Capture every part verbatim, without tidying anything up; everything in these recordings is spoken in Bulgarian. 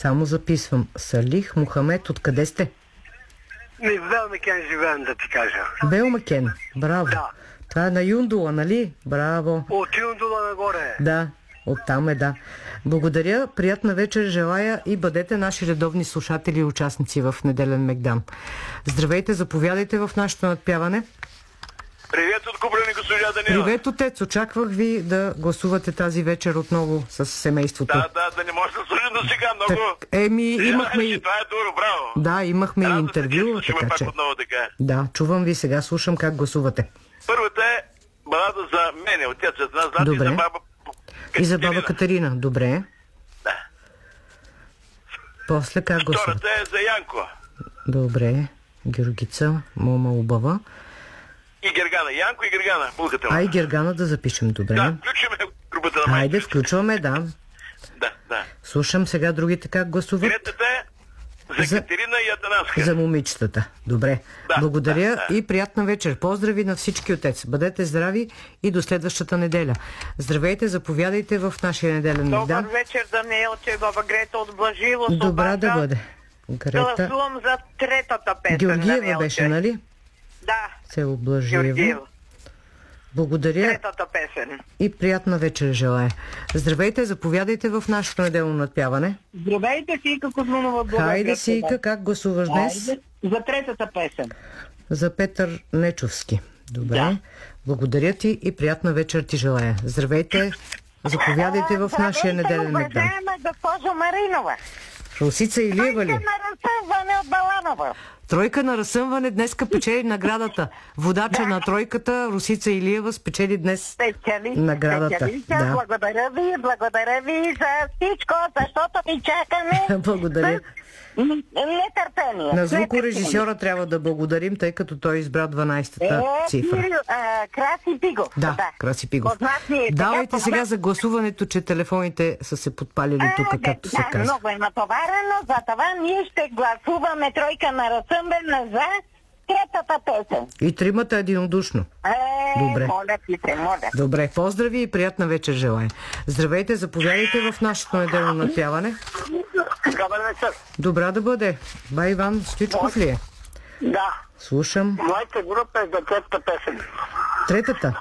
Само записвам. Салих Мухамед, откъде сте? Ми в Белмекен живеем, да ти кажа. Белмекен, браво. Да. Това е на Юндула, нали? Браво. От Юндула нагоре. Да, оттам е, да. Благодаря, приятна вечер желая и бъдете наши редовни слушатели и участници в неделен Мегдан. Здравейте, заповядайте в нашето надпяване. Привет от Купрени, госпожа Даниела. Привет, отец. Очаквах ви да гласувате тази вечер отново с семейството. Да, да, да не може да служим до сега много. Так, еми, имахме и... Това е добро, браво. Да, имахме и интервю, се, така че... отново, така. Да, чувам ви сега, слушам как гласувате. Първата е балада за мене, отецът на Злати, Добре. и за баба Катерина. И за баба Катерина, добре. Да. После как гласувате? Втората е за Янко. Добре. Георгица, Мома Убава. И Гергана. Янко и Гергана. Булката му. А и Гергана да запишем, добре. Да, включваме групата на майка. Айде, включваме, да. Да, да. Слушам сега другите как гласуват. Третата е за, За- Катерина и Атанаска. За момичетата. Добре. Да, Благодаря да, да. и приятна вечер. Поздрави на всички, отец. Бъдете здрави и до следващата неделя. Здравейте, заповядайте в нашия неделен Добър Мегдан. вечер, Даниелче, баба Грета от Блажило. Добра да бъде. Грета Гласувам за третата песен. Георгиева Даниелче. беше, нали? Да, Село Блажиево. Георгиева. Благодаря Третата песен. и приятна вечер желая. Здравейте, заповядайте в нашето неделно надпяване. Здравейте, Сийка Кузманова. Благодаря. Хайде, Сийка, как гласуваш днес? Хайде, за третата песен. За Петър Нечовски. Добре. Да. Благодаря ти и приятна вечер ти желая. Здравейте, заповядайте в нашия неделен Мегдан. Уважаема госпожо Маринова. Русица Илиева ли? На разсъждане от Баланова. Тройка на разсъмване днеска печели наградата. Водача на тройката Русица Илиева спечели днес Спечели, наградата. спечели. Да. Благодаря ви, благодаря ви за всичко, защото ви чакаме. Благодаря. С нетърпение. На звукорежисьора трябва да благодарим, тъй като той избра дванайсетата Е, цифра. Кирил, а, Краси Пиго. Да, Краси Пигов. Познати, Давайте така, сега за гласуването, че телефоните са се подпалили тук, както се да, казва. много е натоварено, за това ние ще гласуваме тройка на разсъмбена за третата песен. И тримата единодушно. Е, Добре. моля ти се, моля. Добре, поздрави и приятна вечер желая. Здравейте, заповядайте в нашето неделно надпяване. Добър вечер. Добра да бъде. Бай Иван Стоичков ли е? Да. Слушам. Моята група е за третата песен. Третата.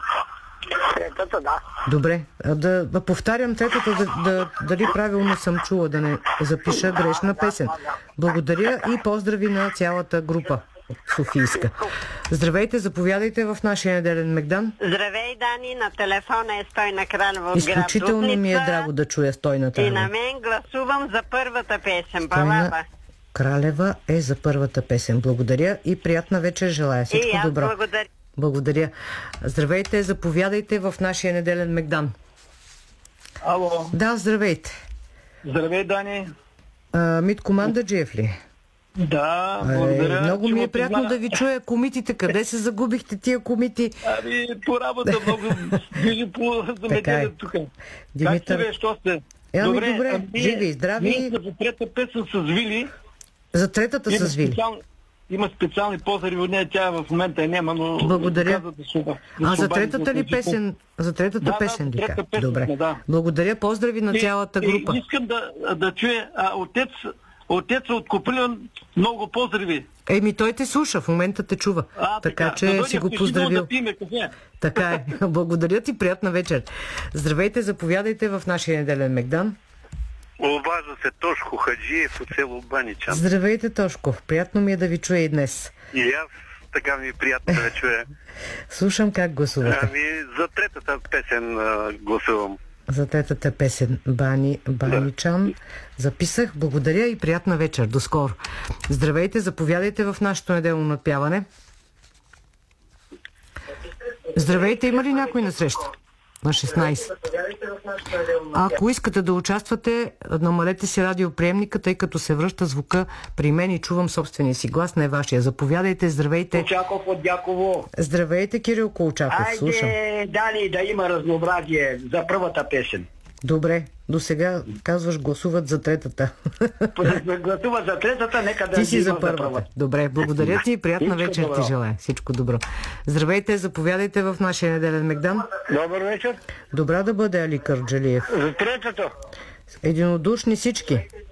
Третата, да. Добре. А да, да повтарям третата, да, да, дали правилно съм чула, да не запиша грешна песен. Благодаря и поздрави на цялата група софийска. Здравейте, заповядайте в нашия неделен Мегдан. Здравей, Дани, на телефона е Стойна Кралева от град Изключително ми е Дупница. драго да чуя Стойната. И на мен гласувам за първата песен, Стойна Балаба. Кралева е за първата песен. Благодаря и приятна вечер желая. Всичко И аз добро. благодаря. Благодаря. Здравейте, заповядайте в нашия неделен Мегдан. Ало. Да, здравейте. Здравей, Дани. А, Митко Мандаджиев ли? Да, Е, благодаря. много че ми е ме приятно позна. да ви чуя. Комитите, къде се загубихте тия комити? Ами, по работа много движи по Така е. замеделието тук. Димитър- Как сте, що сте? Е, ами добре, ние- живи и здрави. Ние сме за трета песен с Вили. За третата Има, с Вили. специал... Има специални поздрави от нея, тя в момента я няма, но... Благодаря. каза да се оба- да А се за обади третата ли служител. песен? За третата Да, да, песен за ли третата ка? песен, Добре. да. Благодаря, поздрави на И- цялата и група. Искам да, да чуя, а, отец, отец от Копилен, много поздрави. Еми, той те слуша, в момента те чува. А, така, да че дойде си го включително поздравил. Да пиме кафе. Така е. Благодаря ти, приятна вечер. Здравейте, заповядайте в нашия неделен Мегдан. Обажда се Тошко Хаджиев от село Баничан. Здравейте, Тошко. Приятно ми е да ви чуя и днес. И аз така ми е приятно да чуя. Слушам как гласувате. Ами за третата песен а, гласувам. За третата песен Бани Баничан. Записах. Благодаря и приятна вечер. До скоро. Здравейте, заповядайте в нашето неделно надпяване. Здравейте, има ли някой на среща? На шестнайсет. Ако искате да участвате, намалете си радиоприемника, тъй като се връща звука при мен и чувам собствения си глас, не вашия. Заповядайте, здравейте. Колчаков от Дяково. Здравейте, Кирил Колчаков. Слушам. Айде, дали да има разнообразие за първата песен. Добре, до сега казваш гласуват за третата. Гласува за третата, нека да Ти си има за първата. Добре, благодаря ти и приятна Всичко вечер добро. ти желая. Всичко добро. Здравейте, заповядайте в нашия неделен Мегдан. Добър вечер. Добра да бъде Али Кърджалиев. За третата. Единодушни всички.